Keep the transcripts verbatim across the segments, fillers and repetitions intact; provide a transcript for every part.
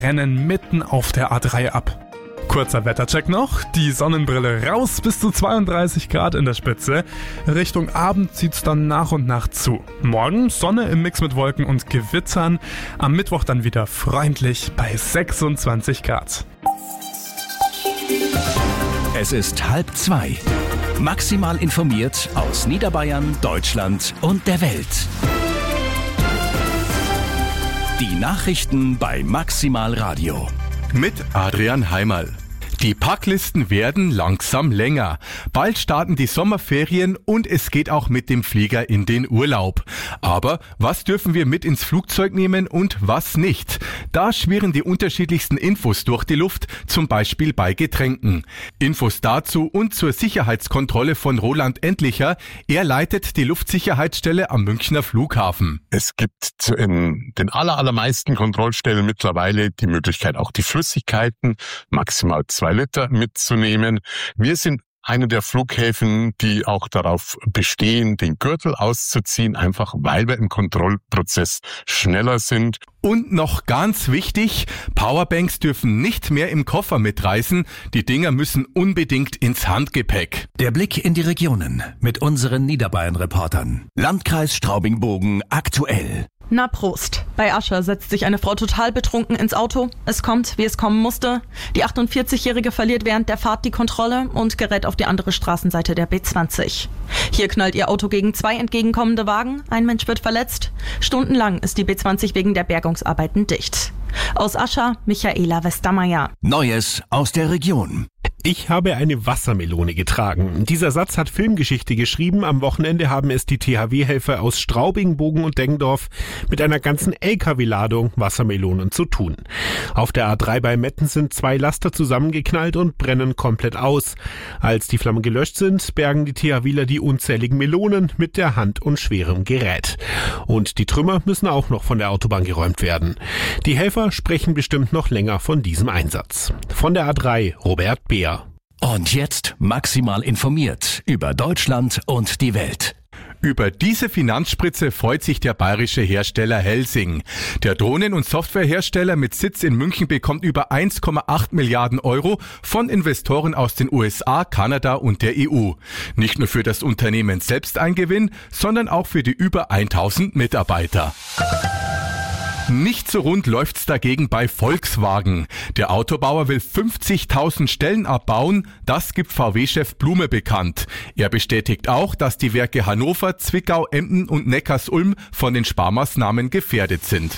rennen mitten auf der A drei ab. Kurzer Wettercheck noch, die Sonnenbrille raus, bis zu zweiunddreißig Grad in der Spitze. Richtung Abend zieht's dann nach und nach zu. Morgen Sonne im Mix mit Wolken und Gewittern, am Mittwoch dann wieder freundlich bei sechsundzwanzig Grad. Es ist halb zwei. Maximal informiert aus Niederbayern, Deutschland und der Welt. Die Nachrichten bei Maximal Radio. Mit Adrian Heimerl. Die Packlisten werden langsam länger. Bald starten die Sommerferien und es geht auch mit dem Flieger in den Urlaub. Aber was dürfen wir mit ins Flugzeug nehmen und was nicht? Da schwirren die unterschiedlichsten Infos durch die Luft, zum Beispiel bei Getränken. Infos dazu und zur Sicherheitskontrolle von Roland Endlicher. Er leitet die Luftsicherheitsstelle am Münchner Flughafen. Es gibt in den aller, allermeisten Kontrollstellen mittlerweile die Möglichkeit, auch die Flüssigkeiten, maximal zwei Liter mitzunehmen. Wir sind einer der Flughäfen, die auch darauf bestehen, den Gürtel auszuziehen, einfach weil wir im Kontrollprozess schneller sind. Und noch ganz wichtig, Powerbanks dürfen nicht mehr im Koffer mitreisen. Die Dinger müssen unbedingt ins Handgepäck. Der Blick in die Regionen mit unseren Niederbayern-Reportern. Landkreis Straubing-Bogen aktuell. Na Prost. Bei Ascher setzt sich eine Frau total betrunken ins Auto. Es kommt, wie es kommen musste. Die achtundvierzigjährige verliert während der Fahrt die Kontrolle und gerät auf die andere Straßenseite der B zwanzig. Hier knallt ihr Auto gegen zwei entgegenkommende Wagen. Ein Mensch wird verletzt. Stundenlang ist die B zwanzig wegen der Bergungsarbeiten dicht. Aus Ascher, Michaela Westermeier. Neues aus der Region. Ich habe eine Wassermelone getragen. Dieser Satz hat Filmgeschichte geschrieben. Am Wochenende haben es die T H W-Helfer aus Straubing, Bogen und Deggendorf mit einer ganzen L K W-Ladung Wassermelonen zu tun. Auf der A drei bei Metten sind zwei Laster zusammengeknallt und brennen komplett aus. Als die Flammen gelöscht sind, bergen die THWler die unzähligen Melonen mit der Hand und schwerem Gerät. Und die Trümmer müssen auch noch von der Autobahn geräumt werden. Die Helfer sprechen bestimmt noch länger von diesem Einsatz. Von der A drei, Robert Beer. Und jetzt maximal informiert über Deutschland und die Welt. Über diese Finanzspritze freut sich der bayerische Hersteller Helsing. Der Drohnen- und Softwarehersteller mit Sitz in München bekommt über eins Komma acht Milliarden Euro von Investoren aus den U S A, Kanada und der E U. Nicht nur für das Unternehmen selbst ein Gewinn, sondern auch für die über tausend Mitarbeiter. Nicht so rund läuft's dagegen bei Volkswagen. Der Autobauer will fünfzigtausend Stellen abbauen, das gibt V W-Chef Blume bekannt. Er bestätigt auch, dass die Werke Hannover, Zwickau, Emden und Neckarsulm von den Sparmaßnahmen gefährdet sind.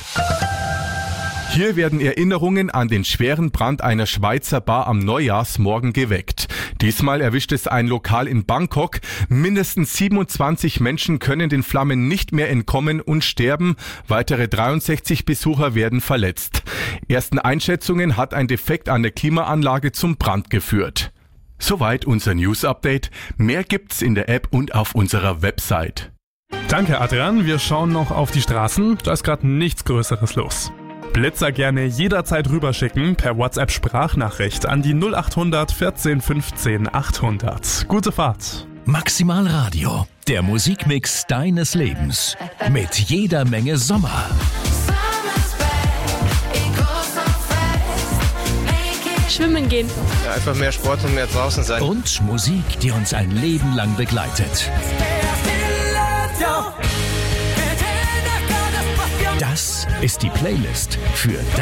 Hier werden Erinnerungen an den schweren Brand einer Schweizer Bar am Neujahrsmorgen geweckt. Diesmal erwischt es ein Lokal in Bangkok. Mindestens siebenundzwanzig Menschen können den Flammen nicht mehr entkommen und sterben. Weitere dreiundsechzig Besucher werden verletzt. Ersten Einschätzungen hat ein Defekt an der Klimaanlage zum Brand geführt. Soweit unser News-Update. Mehr gibt's in der App und auf unserer Website. Danke Adrian, wir schauen noch auf die Straßen. Da ist gerade nichts Größeres los. Blitzer gerne jederzeit rüberschicken per WhatsApp-Sprachnachricht an die null achthundert vierzehn fünfzehn achthundert. Gute Fahrt. Maximal Radio, der Musikmix deines Lebens. Mit jeder Menge Sommer. Schwimmen gehen. Ja, einfach mehr Sport und mehr draußen sein. Und Musik, die uns ein Leben lang begleitet. Das ist die Playlist für